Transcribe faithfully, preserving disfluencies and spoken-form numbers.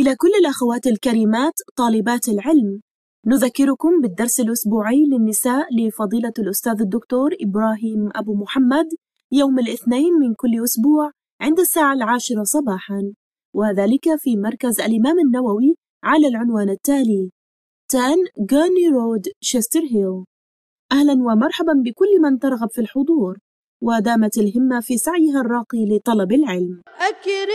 إلى كل الأخوات الكريمات طالبات العلم، نذكركم بالدرس الأسبوعي للنساء لفضيلة الأستاذ الدكتور إبراهيم أبو محمد يوم الاثنين من كل أسبوع عند الساعة العاشرة صباحاً، وذلك في مركز الإمام النووي على العنوان التالي: عشرة غورني رود، شيستر هيل. أهلاً ومرحباً بكل من ترغب في الحضور ودامت الهمة في سعيها الراقي لطلب العلم.